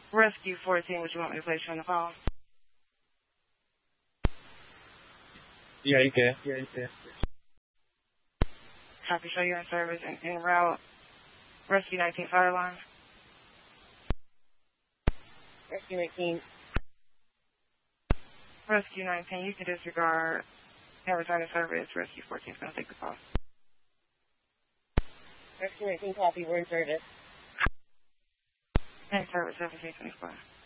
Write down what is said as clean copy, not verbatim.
Rescue 14, would you want me to place you on the phone? Yeah, you can. Copy, show you in service en route. Rescue 19, fire line. Rescue 19. Rescue 19, you can disregard and return to service. Rescue 14 is going to take the call. Rescue 19, copy, we're in service. In service, 1724.